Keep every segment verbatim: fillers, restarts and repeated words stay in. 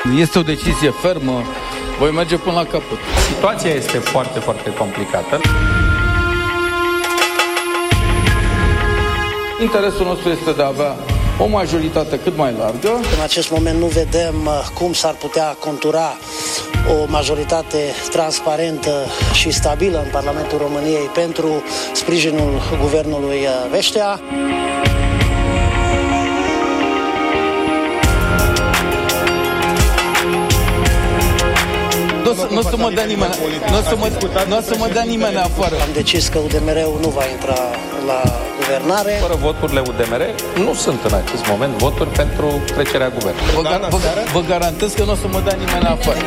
Este o decizie fermă, voi merge până la capăt. Situația este foarte, foarte complicată. Interesul nostru este de a avea o majoritate cât mai largă. În acest moment nu vedem cum s-ar putea contura o majoritate transparentă și stabilă în Parlamentul României pentru sprijinul guvernului Vestea. Nu o să mă dea nimeni, nu o să mă, nu o să mă dea nimeni afară. Am decis că U D M R-ul nu va intra la guvernare. Fără voturile U D M R nu sunt în acest moment voturi pentru trecerea guvernului. Vă, gar vă, vă garantez că nu o să mă dea nimeni afară.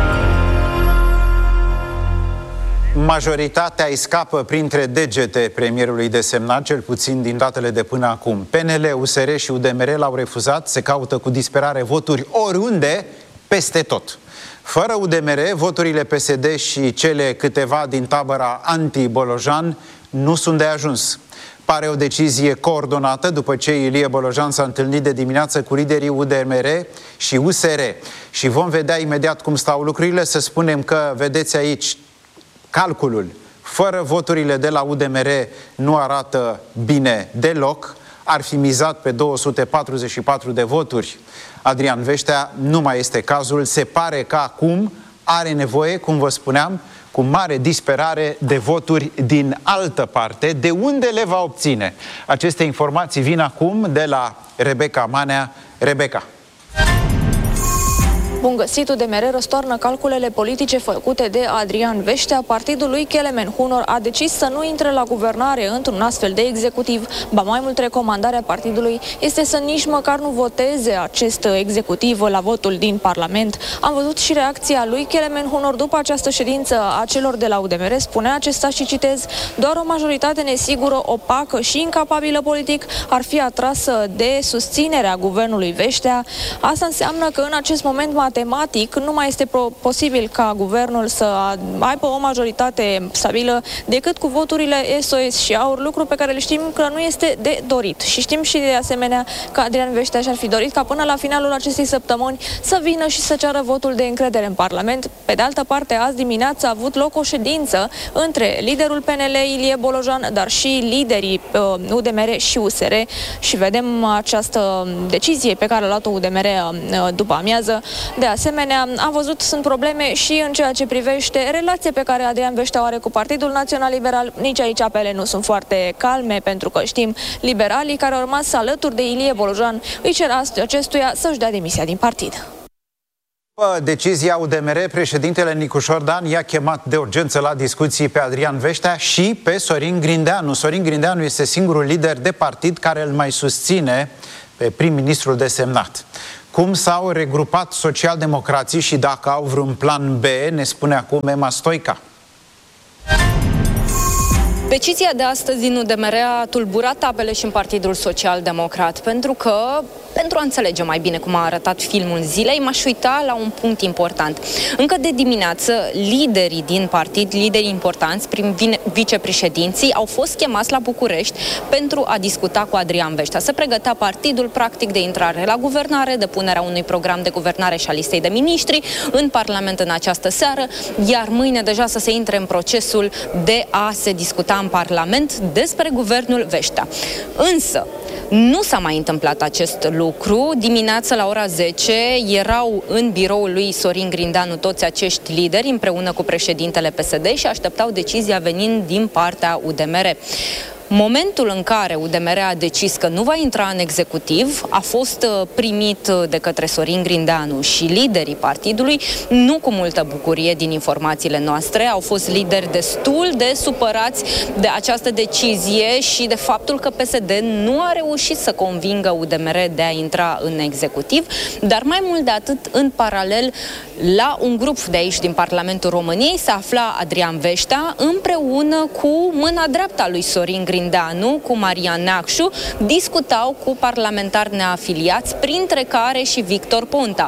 Majoritatea îi scapă printre degete premierului desemnat, cel puțin din datele de până acum. P N L, U S R și U D M R l-au refuzat, se caută cu disperare voturi oriunde, peste tot. Fără U D M R, voturile P S D și cele câteva din tabăra anti-Bolojan nu sunt de ajuns. Pare o decizie coordonată după ce Ilie Bolojan s-a întâlnit de dimineață cu liderii U D M R și U S R. Și vom vedea imediat cum stau lucrurile. Să spunem că, vedeți aici, calculul fără voturile de la U D M R nu arată bine deloc. Ar fi mizat pe două sute patruzeci și patru de voturi. Adrian Vestea, nu mai este cazul. Se pare că acum are nevoie, cum vă spuneam, cu mare disperare de voturi din altă parte. De unde le va obține? Aceste informații vin acum de la Rebecca Manea. Rebecca. Bun găsit, U D M R răstoarnă calculele politice făcute de Adrian Vestea. Partidul lui Kelemen Hunor a decis să nu intre la guvernare într-un astfel de executiv. Ba mai mult, recomandarea partidului este să nici măcar nu voteze acest executiv la votul din Parlament. Am văzut și reacția lui Kelemen Hunor după această ședință a celor de la U D M R. Spunea acesta, și citez: doar o majoritate nesigură, opacă și incapabilă politic ar fi atrasă de susținerea guvernului Vestea. Asta înseamnă că în acest moment matematic nu mai este posibil ca guvernul să aibă o majoritate stabilă decât cu voturile S O S și AUR, lucru pe care le știm că nu este de dorit. Și știm și de asemenea că Adrian Vestea și-ar fi dorit ca până la finalul acestei săptămâni să vină și să ceară votul de încredere în Parlament. Pe de altă parte, azi dimineață a avut loc o ședință între liderul P N L, Ilie Bolojan, dar și liderii uh, U D M R și U S R și vedem această decizie pe care a luat-o U D M R uh, după amiază. De asemenea, am văzut, sunt probleme și în ceea ce privește relația pe care Adrian Vestea o are cu Partidul Național Liberal. Nici aici apele nu sunt foarte calme, pentru că știm, liberalii care au rămas alături de Ilie Bolojan îi cer acestuia să-și dea demisia din partid. După decizia U D M R, președintele Nicușor Dan i-a chemat de urgență la discuții pe Adrian Vestea și pe Sorin Grindeanu. Sorin Grindeanu este singurul lider de partid care îl mai susține pe prim-ministrul desemnat. Cum s-au regrupat socialdemocrații și dacă au vreun plan B, ne spune acum Emma Stoica. Decizia de astăzi din U D M R a tulburat apele și în Partidul Social-Democrat, pentru că, pentru a înțelege mai bine cum a arătat filmul zilei, m-aș uita la un punct important. Încă de dimineață, liderii din partid, liderii importanți, prin vicepreședinții, au fost chemați la București pentru a discuta cu Adrian Vestea. Se pregătea partidul, practic, de intrare la guvernare, de punerea unui program de guvernare și a listei de miniștri în Parlament în această seară, iar mâine deja să se intre în procesul de a se discuta în Parlament despre guvernul Vestea. Însă, nu s-a mai întâmplat acest lucru. Dimineața la ora zece erau în biroul lui Sorin Grindeanu toți acești lideri împreună cu președintele P S D și așteptau decizia venind din partea U D M R. Momentul în care U D M R a decis că nu va intra în executiv a fost primit de către Sorin Grindeanu și liderii partidului nu cu multă bucurie. Din informațiile noastre, au fost lideri destul de supărați de această decizie și de faptul că P S D nu a reușit să convingă U D M R de a intra în executiv, dar mai mult de atât, în paralel, la un grup de aici din Parlamentul României se afla Adrian Vestea împreună cu mâna dreapta lui Sorin Grindeanu, Grindeanu, cu Marian Neacșu, discutau cu parlamentari neafiliați, printre care și Victor Ponta.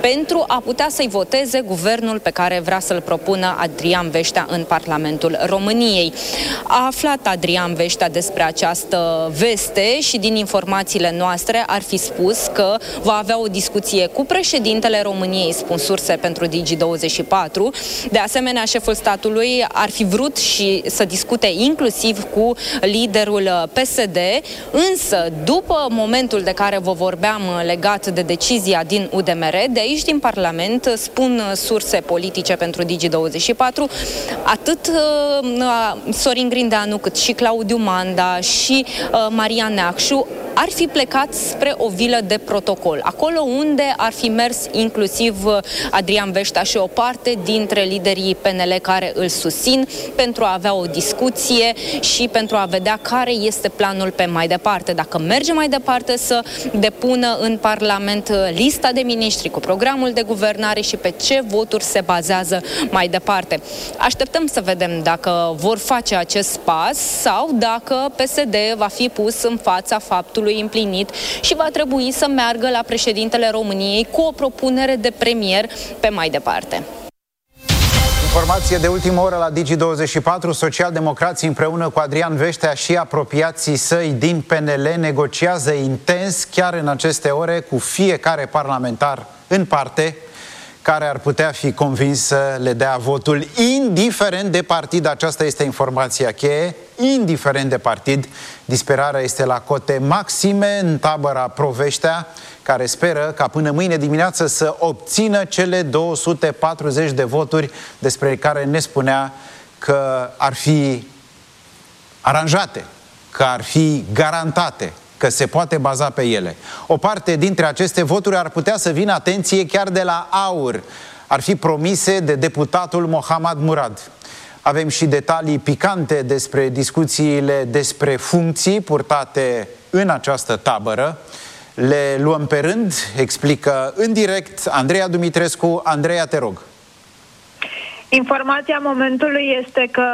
pentru a putea să-i voteze guvernul pe care vrea să-l propună Adrian Veștea în Parlamentul României. A aflat Adrian Veștea despre această veste și din informațiile noastre ar fi spus că va avea o discuție cu președintele României, spun surse pentru Digi douăzeci și patru. De asemenea, șeful statului ar fi vrut și să discute inclusiv cu liderul P S D, însă după momentul de care vă vorbeam legat de decizia din U D M R, de aici din Parlament, spun surse politice pentru Digi douăzeci și patru, atât uh, Sorin Grindeanu cât și Claudiu Manda și uh, Maria Neacșu ar fi plecat spre o vilă de protocol, acolo unde ar fi mers inclusiv Adrian Veștea și o parte dintre liderii P N L care îl susțin, pentru a avea o discuție și pentru a vedea care este planul pe mai departe. Dacă merge mai departe să depună în Parlament lista de miniștri cu programul de guvernare și pe ce voturi se bazează mai departe. Așteptăm să vedem dacă vor face acest pas sau dacă P S D va fi pus în fața faptului împlinit și va trebui să meargă la președintele României cu o propunere de premier pe mai departe. Informație de ultimă oră la Digi douăzeci și patru. Socialdemocrații împreună cu Adrian Veștea și apropiații săi din P N L negociază intens chiar în aceste ore cu fiecare parlamentar în parte care ar putea fi convins să le dea votul, indiferent de partid. Aceasta este informația cheie, indiferent de partid. Disperarea este la cote maxime în tabăra pro-Veștea, care speră ca până mâine dimineață să obțină cele două sute patruzeci de voturi despre care ne spunea că ar fi aranjate, că ar fi garantate, că se poate baza pe ele. O parte dintre aceste voturi ar putea să vină, atenție, chiar de la AUR. Ar fi promise de deputatul Mohammad Murad. Avem și detalii picante despre discuțiile despre funcții purtate în această tabără. Le luăm pe rând, explică în direct Andreea Dumitrescu. Andreea, te rog. Informația momentului este că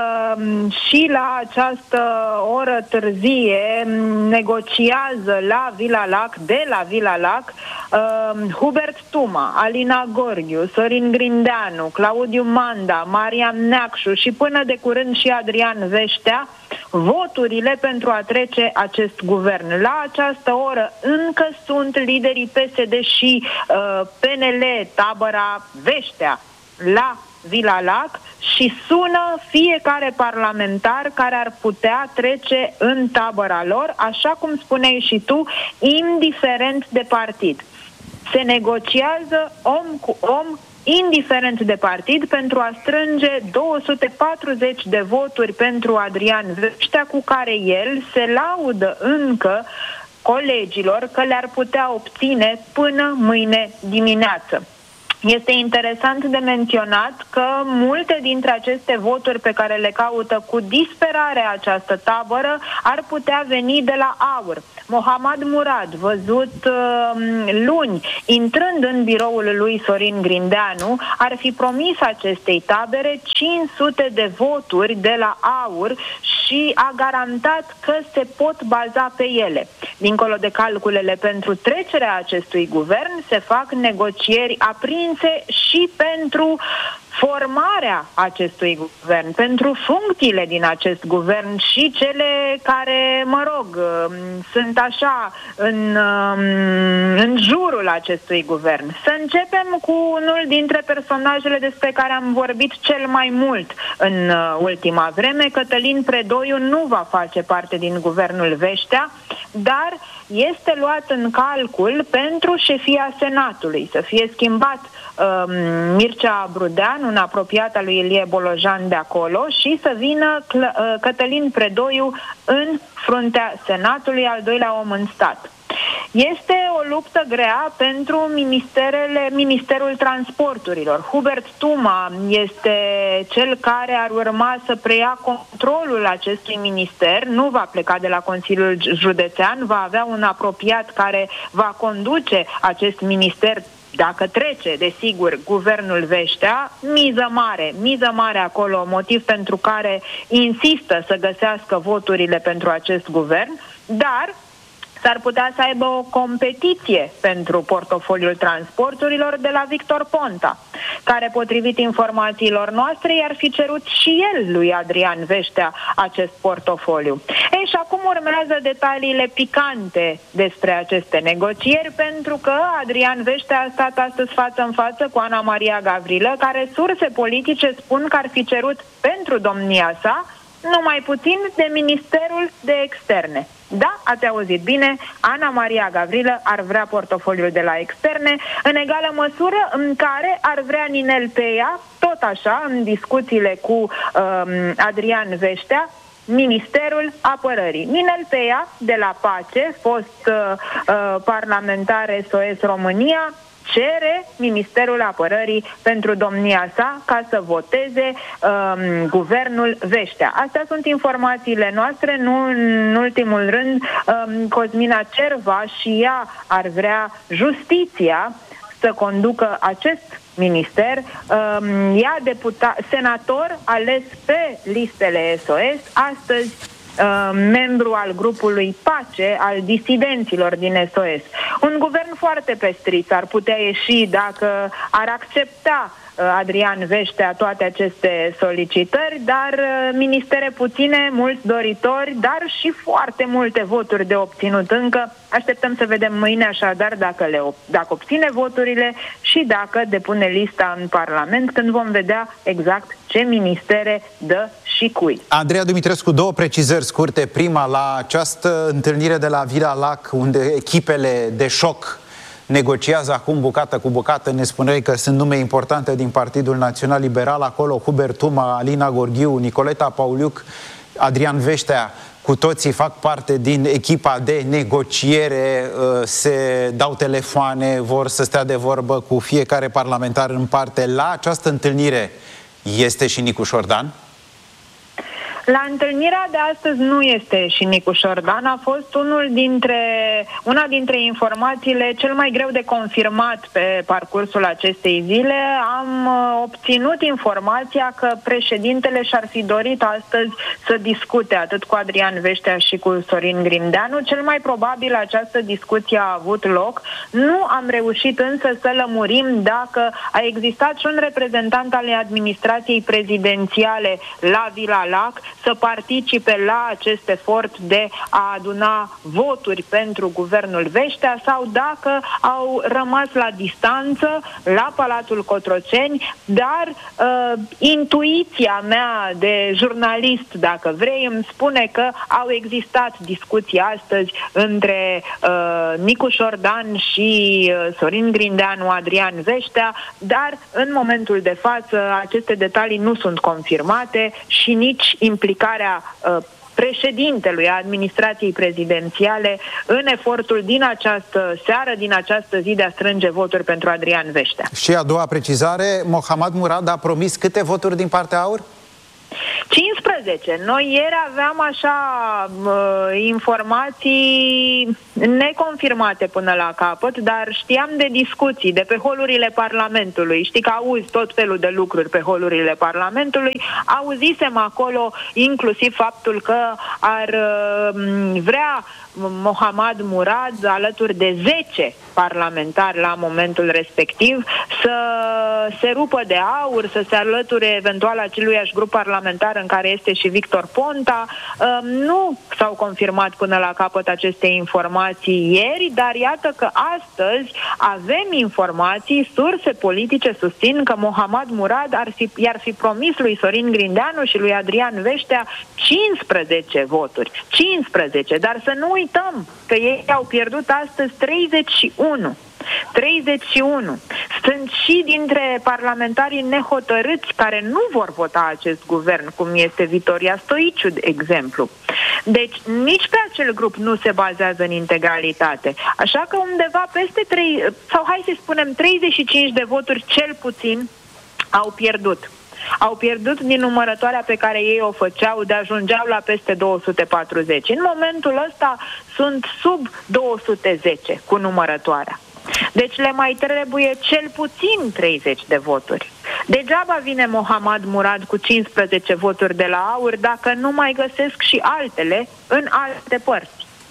și la această oră târzie negociază la Vila Lac, de la Vila Lac, uh, Hubert Tuma, Alina Gorghiu, Sorin Grindeanu, Claudiu Manda, Marian Neacșu și până de curând și Adrian Veștea, voturile pentru a trece acest guvern. La această oră încă sunt liderii P S D și uh, P N L, tabăra Veștea, la Vila Lac și sună fiecare parlamentar care ar putea trece în tabăra lor, așa cum spuneai și tu, indiferent de partid. Se negociază om cu om, indiferent de partid, pentru a strânge două sute patruzeci de voturi pentru Adrian Veștea, cu care el se laudă încă colegilor că le-ar putea obține până mâine dimineață. Este interesant de menționat că multe dintre aceste voturi pe care le caută cu disperare această tabără ar putea veni de la AUR. Mohammad Murad, văzut uh, luni, intrând în biroul lui Sorin Grindeanu, ar fi promis acestei tabere cinci sute de voturi de la AUR și a garantat că se pot baza pe ele. Dincolo de calculele pentru trecerea acestui guvern, se fac negocieri aprinse și pentru formarea acestui guvern, pentru funcțiile din acest guvern și cele care, mă rog, sunt așa în, în jurul acestui guvern. Să începem cu unul dintre personajele despre care am vorbit cel mai mult în ultima vreme. Cătălin Predoiu nu va face parte din guvernul Veștea, dar este luat în calcul pentru șefia Senatului, să fie schimbat um, Mircea Brudean, un apropiat al lui Ilie Bolojan de acolo, și să vină Cl- uh, Cătălin Predoiu în fruntea Senatului, al doilea om în stat. Este o luptă grea pentru ministerele, Ministerul Transporturilor. Hubert Tuma este cel care ar urma să preia controlul acestui minister. Nu va pleca de la Consiliul Județean, va avea un apropiat care va conduce acest minister dacă trece, desigur, guvernul Veștea. Miză mare, miză mare acolo, motiv pentru care insistă să găsească voturile pentru acest guvern, dar S-ar putea să aibă o competiție pentru portofoliul transporturilor de la Victor Ponta, care, potrivit informațiilor noastre, i-ar fi cerut și el lui Adrian Veștea acest portofoliu. Ei, și acum urmează detaliile picante despre aceste negocieri, pentru că Adrian Veștea a stat astăzi față în față cu Ana Maria Gavrilă, care surse politice spun că ar fi cerut pentru domnia sa numai puțin de Ministerul de Externe. Da, ați auzit bine, Ana Maria Gavrilă ar vrea portofoliul de la Externe, în egală măsură în care ar vrea Ninel Peia, tot așa, în discuțiile cu um, Adrian Veștea, Ministerul Apărării. Ninel Peia, de la Pace, fost uh, uh, parlamentar S O S România, cere Ministerul Apărării pentru domnia sa ca să voteze um, guvernul Veștea. Astea sunt informațiile noastre, nu în ultimul rând um, Cosmina Cerva și ea ar vrea Justiția să conducă acest minister. Um, ea, deputat, senator ales pe listele S O S, astăzi Uh, membru al grupului Pace, al disidenților din S O S. Un guvern foarte pestriț ar putea ieși dacă ar accepta uh, Adrian Veștea toate aceste solicitări, dar uh, ministere puține, mulți doritori, dar și foarte multe voturi de obținut încă. Așteptăm să vedem mâine așadar dacă, le, dacă obține voturile și dacă depune lista în Parlament, când vom vedea exact ce ministere dă și cui. Andreea Dumitrescu, două precizări scurte. Prima, la această întâlnire de la Vila Lac, unde echipele de șoc negociază acum bucată cu bucată, ne spuneai că sunt nume importante din Partidul Național Liberal, acolo Hubert Tuma, Alina Gorghiu, Nicoleta Pauliuc, Adrian Veștea, cu toții fac parte din echipa de negociere, se dau telefoane, vor să stea de vorbă cu fiecare parlamentar în parte. La această întâlnire este și Nicu Șordan? La întâlnirea de astăzi nu este și Nicu Șordan, a fost unul dintre, una dintre informațiile cel mai greu de confirmat pe parcursul acestei zile. Am uh, obținut informația că președintele și-ar fi dorit astăzi să discute atât cu Adrian Veștea și cu Sorin Grindeanu. Cel mai probabil această discuție a avut loc. Nu am reușit însă să lămurim dacă a existat și un reprezentant al administrației prezidențiale la Vila Lac să participe la acest efort de a aduna voturi pentru guvernul Veștea sau dacă au rămas la distanță la Palatul Cotroceni, dar uh, intuiția mea de jurnalist, dacă vrei, îmi spune că au existat discuții astăzi între uh, Nicu Șordan și uh, Sorin Grindeanu, Adrian Veștea, dar în momentul de față aceste detalii nu sunt confirmate și nici implicarea uh, președintelui administrației prezidențiale în efortul din această seară, din această zi de a strânge voturi pentru Adrian Veștea. Și a doua precizare, Mohamed Murad a promis câte voturi din partea AUR? cincisprezece. Noi ieri aveam așa uh, informații neconfirmate până la capăt, dar știam de discuții de pe holurile Parlamentului. Știi că auzi tot felul de lucruri pe holurile Parlamentului. Auzisem acolo inclusiv faptul că ar uh, vrea Mohamed Murad, alături de zece parlamentari la momentul respectiv, să se rupă de AUR, să se alăture eventual aceluiași grup parlamentar în care este și Victor Ponta. Nu s-au confirmat până la capăt aceste informații ieri, dar iată că astăzi avem informații, surse politice susțin că Mohamed Murad ar fi, i-ar fi promis lui Sorin Grindeanu și lui Adrian Veștea cincisprezece voturi. cincisprezece, dar să nu uităm că ei au pierdut astăzi treizeci și unu. treizeci și unu. Sunt și dintre parlamentarii nehotărâți care nu vor vota acest guvern, cum este Vitoria Stoiciu, de exemplu. Deci nici pe acel grup nu se bazează în integralitate. Așa că undeva peste trei, sau hai să spunem treizeci și cinci de voturi cel puțin au pierdut. Au pierdut din numărătoarea pe care ei o făceau, de ajungeau la peste două sute patruzeci. În momentul ăsta sunt sub două sute zece cu numărătoarea. Deci le mai trebuie cel puțin treizeci de voturi. Degeaba vine Mohamed Murad cu cincisprezece voturi de la AUR dacă nu mai găsesc și altele în alte părți.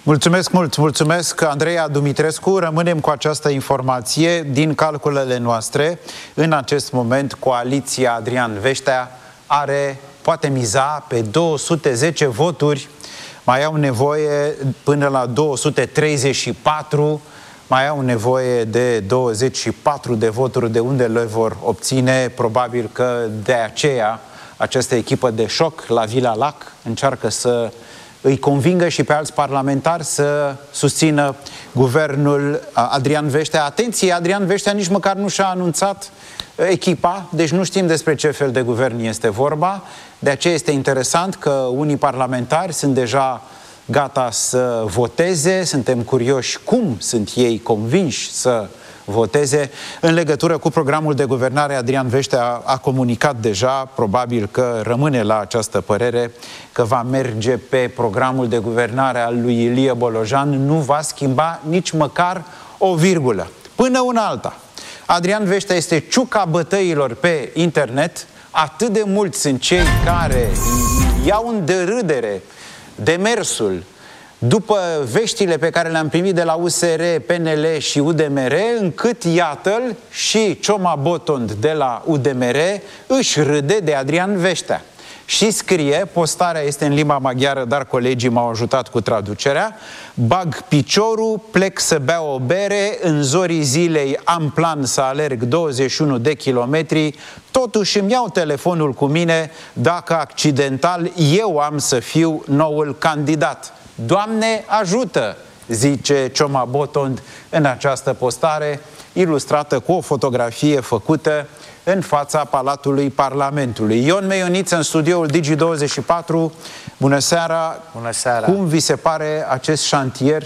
Mulțumesc mult, mulțumesc Andreea Dumitrescu. Rămânem cu această informație din calculele noastre. În acest moment, coaliția Adrian Veștea are, poate miza pe două sute zece voturi, mai au nevoie până la două sute treizeci și patru, mai au nevoie de douăzeci și patru de voturi, de unde le vor obține. Probabil că de aceea această echipă de șoc la Vila Lac încearcă să îi convingă și pe alți parlamentari să susțină guvernul Adrian Veștea. Atenție, Adrian Veștea nici măcar nu și-a anunțat echipa, deci nu știm despre ce fel de guvern este vorba. De aceea este interesant că unii parlamentari sunt deja gata să voteze, suntem curioși cum sunt ei convinși să voteze. În legătură cu programul de guvernare, Adrian Veștea a comunicat deja, probabil că rămâne la această părere, că va merge pe programul de guvernare al lui Ilie Bolojan, nu va schimba nici măcar o virgulă. Până una alta, Adrian Veștea este ciuca bătăilor pe internet, atât de mulți sunt cei care iau în derâdere demersul după veștile pe care le-am primit de la U S R, P N L și U D M R, încât, iată-l, și Cioma Botond de la U D M R își râde de Adrian Veștea. Și scrie, postarea este în limba maghiară, dar colegii m-au ajutat cu traducerea: bag piciorul, plec să bea o bere, în zorii zilei am plan să alerg douăzeci și unu de kilometri, totuși îmi iau telefonul cu mine dacă accidental eu am să fiu noul candidat. Doamne ajută, zice Cioma Botond în această postare, ilustrată cu o fotografie făcută în fața Palatului Parlamentului. Ion Meioniță în studioul Digi douăzeci și patru. Bună seara! Bună seara! Cum vi se pare acest șantier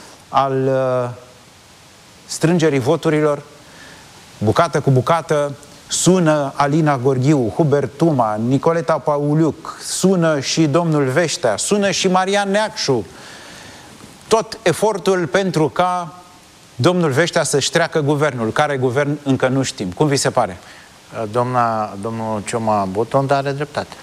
al uh, strângerii voturilor? Bucată cu bucată sună Alina Gorghiu, Hubert Tuma, Nicoleta Pauliuc, sună și domnul Veștea, sună și Marian Neacșu. Tot efortul pentru ca domnul Veștea să-și treacă guvernul. Care guvern încă nu știm. Cum vi se pare? Doamna, domnul Cioma Botond are dreptate.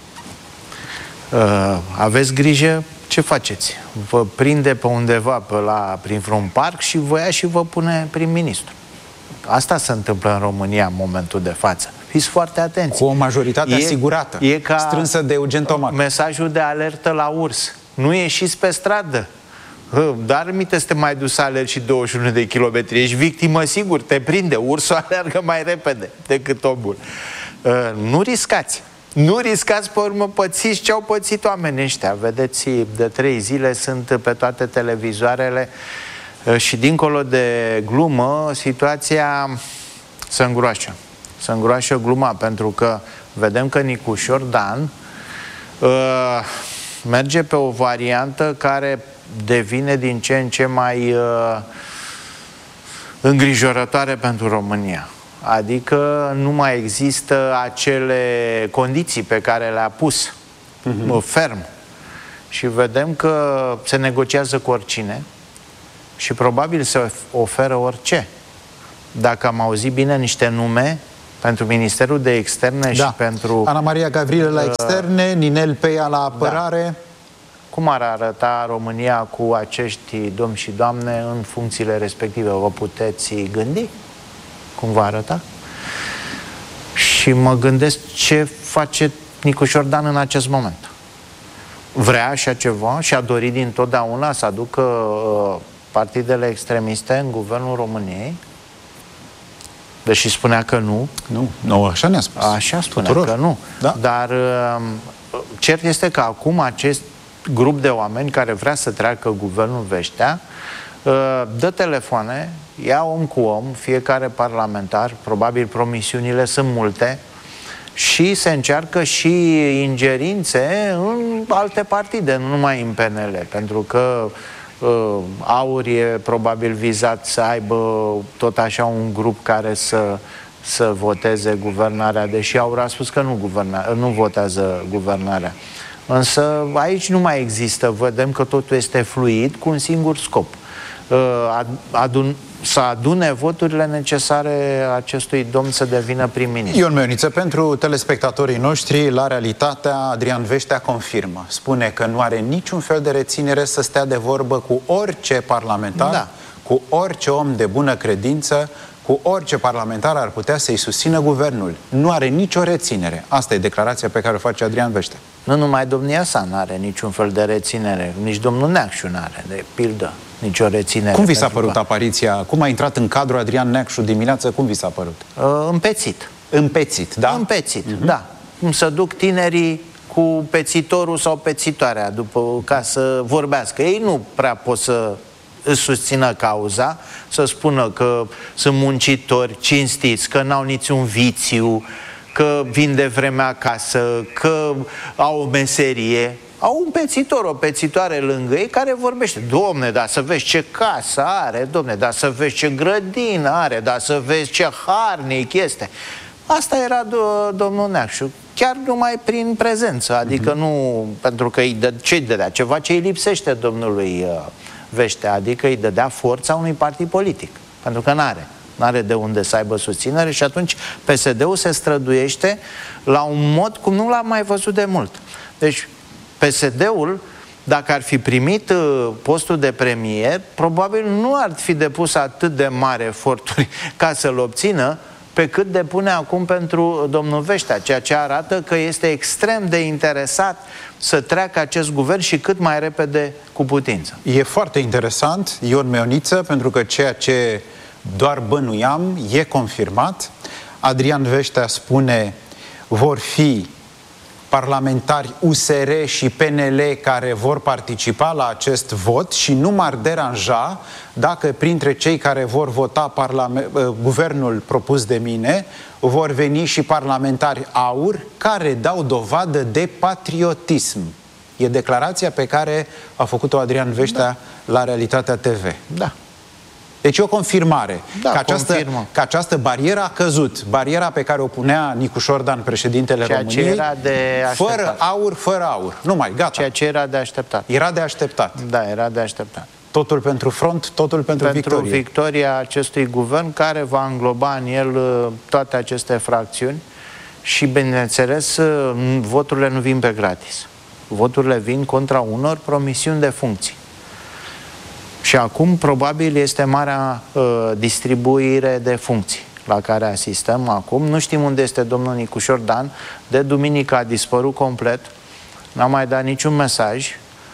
Uh, aveți grijă ce faceți. Vă prinde pe undeva pe la, prin vreun parc și vă ia și vă pune prim-ministru. Asta se întâmplă în România în momentul de față. Fiți foarte atenți. Cu o majoritate e, asigurată, e ca strânsă de Eugen Tomac. Mesajul de alertă la urs. Nu ieșiți pe stradă. Dar minte să te mai duci să alergi și douăzeci și unu de kilometri. Ești victimă, sigur, te prinde. Ursul alergă mai repede decât omul. Nu riscați. Nu riscați, pe urmă pățiți ce au pățit oamenii ăștia. Vedeți, de trei zile sunt pe toate televizoarele și dincolo de glumă, situația se îngroașă. Se îngroașă gluma, pentru că vedem că Nicușor Dan uh, merge pe o variantă care devine din ce în ce mai uh, îngrijorătoare pentru România. Adică nu mai există acele condiții pe care le-a pus uh-huh. ferm. Și vedem că se negociază cu oricine și probabil se oferă orice. Dacă am auzit bine niște nume pentru Ministerul de Externe da. și pentru... Ana Maria Gavrilă la externe, Ninel Peia la apărare... Da. Cum ar arăta România cu acești domni și doamne în funcțiile respective? Vă puteți gândi? Cum va arăta? Și mă gândesc ce face Nicușor Dan în acest moment. Vrea așa ceva și a dorit dintotdeauna să aducă uh, partidele extremiste în guvernul României? Deși spunea că nu. Nu, nu așa ne-a spus. Așa spunea Tuturor. că nu. Da. Dar uh, cert este că acum acest grup de oameni care vrea să treacă guvernul Veștea dă telefoane, ia om cu om, fiecare parlamentar, probabil promisiunile sunt multe, și se încearcă și ingerințe în alte partide, nu numai în P N L, pentru că uh, Aur e probabil vizat să aibă tot așa un grup care să, să voteze guvernarea, deși Aur a spus că nu, guverna, nu votează guvernarea. Însă aici nu mai există, vedem că totul este fluid cu un singur scop. Adun, să adune voturile necesare acestui domn să devină prim-ministru. Ion Meoniță, pentru telespectatorii noștri, la realitatea, Adrian Veștea confirmă. Spune că nu are niciun fel de reținere să stea de vorbă cu orice parlamentar, da. cu orice om de bună credință, cu orice parlamentar ar putea să-i susțină guvernul. Nu are nicio reținere. Asta e declarația pe care o face Adrian Veștea. Nu numai domnia sa n-are niciun fel de reținere, nici domnul Neacșu n-are, de pildă, nicio reținere. Cum vi s-a părut că... apariția? Cum a intrat în cadrul Adrian Neacșu dimineață? Cum vi s-a părut? Uh, împețit. Împețit, da? Împețit, uh-huh. da. Cum să duc tinerii cu pețitorul sau pețitoarea după, ca să vorbească. Ei nu prea pot să își susțină cauza, să spună că sunt muncitori cinstiți, că n-au niciun vițiu, că vin de vreme acasă, că au o meserie. Au un pețitor, o pețitoare lângă ei care vorbește. Domne, dar să vezi ce casă are, domne, dar să vezi ce grădină are, dar să vezi ce harnic este. Asta era do- domnul Neacșu, chiar numai prin prezență, adică mm-hmm. nu pentru că îi dă, ce-i dădea, ceva ce îi lipsește domnului uh, Veștea, adică îi dădea forța unui partid politic, pentru că n-are. N-are de unde să aibă susținere și atunci P S D-ul se străduiește la un mod cum nu l-am mai văzut de mult. Deci P S D-ul, dacă ar fi primit uh, postul de premier, probabil nu ar fi depus atât de mari eforturi ca să-l obțină, pe cât depune acum pentru domnul Veștea, ceea ce arată că este extrem de interesat să treacă acest guvern și cât mai repede cu putință. E foarte interesant, Ion Meoniță, pentru că ceea ce doar bănuiam e confirmat. Adrian Veștea spune: vor fi parlamentari U S R și P N L care vor participa la acest vot și nu m-ar deranja dacă printre cei care vor vota guvernul propus de mine vor veni și parlamentari AUR care dau dovadă de patriotism. E declarația pe care a făcut-o Adrian Veștea da. la Realitatea T V. Da. Deci e o confirmare da, că, această, că această barieră a căzut. Bariera pe care o punea Nicu Șordan, președintele Ceea României, ce era de fără aur, fără aur. Nu mai, gata. Ceea ce era de așteptat. Era de așteptat. Da, era de așteptat. Totul pentru front, totul pentru, pentru victorie. Pentru victoria acestui guvern care va îngloba în el toate aceste fracțiuni și, bineînțeles, voturile nu vin pe gratis. Voturile vin contra unor promisiuni de funcții. Și acum, probabil, este marea uh, distribuire de funcții la care asistăm acum. Nu știm unde este domnul Nicu Șordan. De duminică a dispărut complet. N-a mai dat niciun mesaj.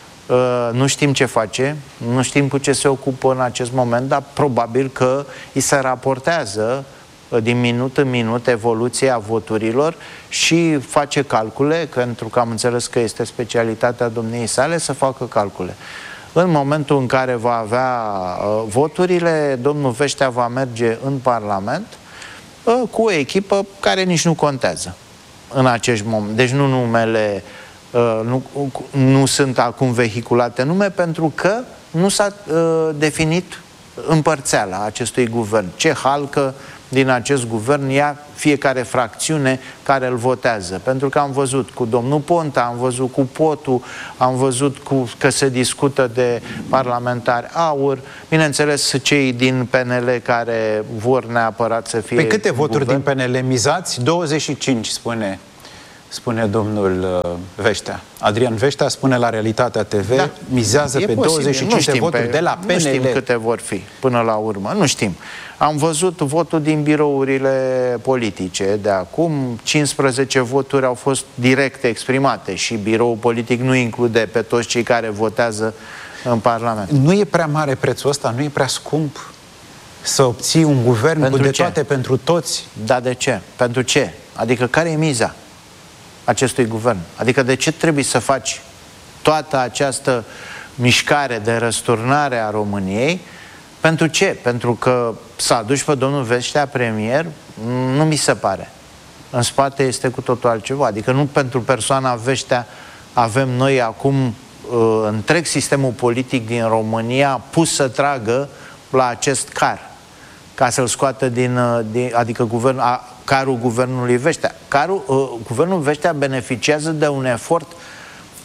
Uh, nu știm ce face. Nu știm cu ce se ocupă în acest moment, dar probabil că îi se raportează uh, din minut în minut evoluția voturilor și face calcule, pentru că am înțeles că este specialitatea domniei sale să facă calcule. În momentul în care va avea uh, voturile, domnul Veștea va merge în Parlament uh, cu o echipă care nici nu contează în acești moment. Deci nu numele, uh, nu, nu sunt acum vehiculate nume, pentru că nu s-a uh, definit împărțeala acestui guvern. Ce halcă din acest guvern ia fiecare fracțiune care îl votează. Pentru că am văzut cu domnul Ponta, am văzut cu Potu, am văzut cu, că se discută de parlamentari AUR, bineînțeles cei din P N L care vor neapărat să fie... Pe câte voturi guvern? din P N L mizați? douăzeci și cinci, spune, spune domnul uh, Veștea. Adrian Veștea spune la Realitatea T V, da, mizează pe posibil. douăzeci și cinci de voturi pe, de la P N L. Nu știm câte vor fi până la urmă, nu știm. Am văzut votul din birourile politice de acum, cincisprezece voturi au fost direct exprimate și biroul politic nu include pe toți cei care votează în Parlament. Nu e prea mare prețul ăsta? Nu e prea scump să obții un guvern pentru cu de ce? toate pentru toți? Da, de ce? Pentru ce? Adică care e miza acestui guvern? Adică de ce trebuie să faci toată această mișcare de răsturnare a României? Pentru ce? Pentru că să aduci pe domnul Veștea premier, nu mi se pare. În spate este cu totul altceva. Adică nu pentru persoana Veștea avem noi acum uh, întreg sistemul politic din România pus să tragă la acest car, ca să-l scoată din, uh, din adică guvern, a, carul guvernului Veștea. Carul, uh, guvernul Veștea beneficiază de un efort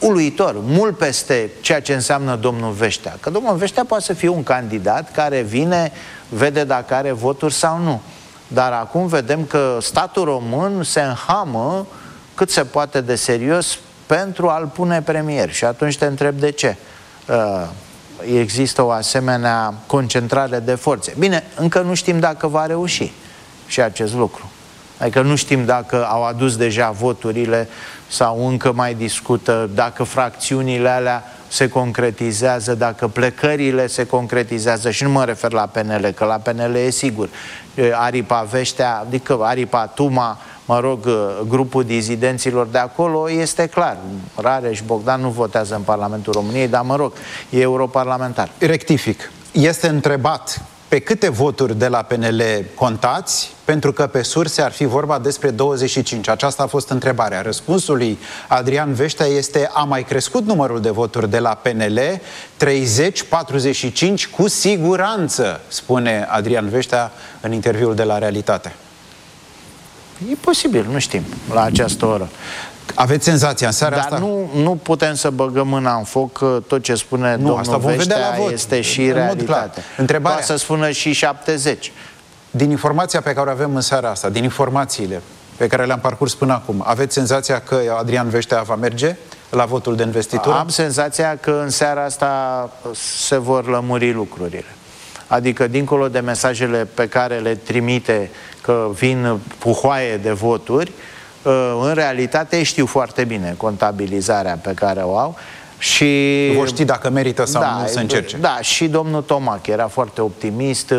uluitor, mult peste ceea ce înseamnă domnul Veștea. Că domnul Veștea poate să fie un candidat care vine, vede dacă are voturi sau nu. Dar acum vedem că statul român se înhamă cât se poate de serios pentru a-l pune premier. Și atunci te întreb de ce uh, există o asemenea concentrare de forțe. Bine, încă nu știm dacă va reuși și acest lucru. Adică nu știm dacă au adus deja voturile sau încă mai discută, dacă fracțiunile alea se concretizează, dacă plecările se concretizează. Și nu mă refer la P N L, că la P N L e sigur. Aripa Veștea, adică Aripa Tuma, mă rog, grupul dizidenților de acolo, este clar. Rareș Bogdan nu votează în Parlamentul României, dar mă rog, e europarlamentar. Rectific. Este întrebat pe câte voturi de la P N L contați, pentru că pe surse ar fi vorba despre douăzeci și cinci. Aceasta a fost întrebarea. Răspunsul lui Adrian Veștea este: a mai crescut numărul de voturi de la P N L, treizeci, patruzeci și cinci cu siguranță, spune Adrian Veștea în interviul de la Realitate. E posibil, nu știm, la această oră. Aveți senzația în seara Dar asta? nu, nu putem să băgăm mâna în foc, că tot ce spune nu, domnul Veștea este și realitate. Întrebarea... Poate să spună și șaptezeci. Din informația pe care o avem în seara asta, din informațiile pe care le-am parcurs până acum, aveți senzația că Adrian Veștea va merge la votul de investitură? Am senzația că în seara asta se vor lămuri lucrurile. Adică, dincolo de mesajele pe care le trimite că vin puhoaie de voturi, în realitate știu foarte bine contabilizarea pe care o au și... Vor ști dacă merită sau da, nu să încerce. Da, și domnul Tomac era foarte optimist.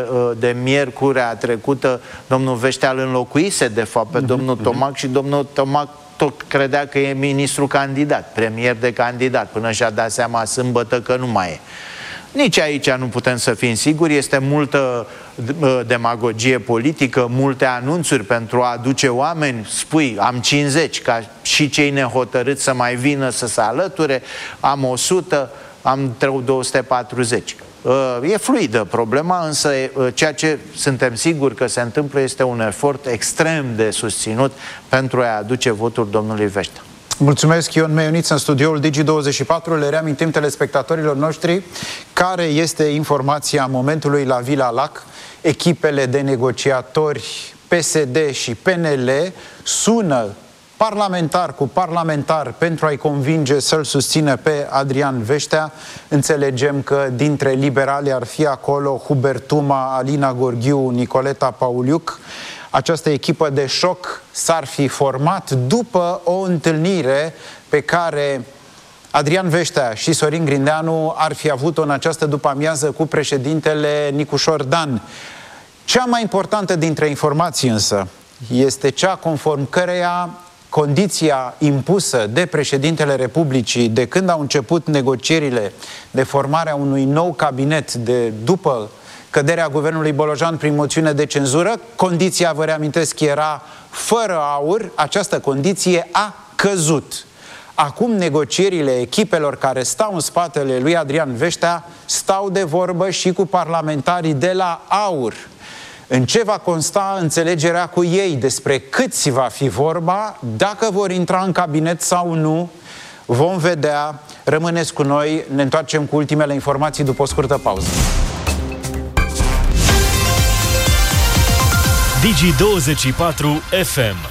De miercurea trecută domnul Veștea îl înlocuise de fapt pe domnul Tomac și domnul Tomac tot credea că e ministru candidat, premier de candidat, până și-a dat seama sâmbătă că nu mai e. Nici aici nu putem să fim siguri, este multă demagogie politică, multe anunțuri pentru a aduce oameni, spui, am cincizeci, ca și cei nehotărâți să mai vină să se alăture, am o sută, am două sute patruzeci. E fluidă problema, însă ceea ce suntem siguri că se întâmplă este un efort extrem de susținut pentru a aduce voturi domnului Veștea. Mulțumesc, Ion Meioniț, în studioul Digi douăzeci și patru. Le reamintim telespectatorilor noștri care este informația momentului la Vila Lac. Echipele de negociatori P S D și P N L sună parlamentar cu parlamentar pentru a-i convinge să-l susțină pe Adrian Veștea. Înțelegem că dintre liberali ar fi acolo Hubert Tuma, Alina Gorghiu, Nicoleta Pauliuc. Această echipă de șoc s-ar fi format după o întâlnire pe care Adrian Veștea și Sorin Grindeanu ar fi avut-o în această după-amiază cu președintele Nicușor Dan. Cea mai importantă dintre informații însă este cea conform căreia condiția impusă de președintele Republicii de când au început negocierile de formarea unui nou cabinet de după căderea guvernului Bolojan prin moțiune de cenzură, condiția, vă reamintesc, era fără aur. Această condiție a căzut. Acum negocierile echipelor care stau în spatele lui Adrian Veștea stau de vorbă și cu parlamentarii de la AUR. În ce va consta înțelegerea cu ei, despre câți va fi vorba, dacă vor intra în cabinet sau nu, vom vedea. Rămâneți cu noi, ne întoarcem cu ultimele informații după o scurtă pauză. Digi douăzeci și patru F M.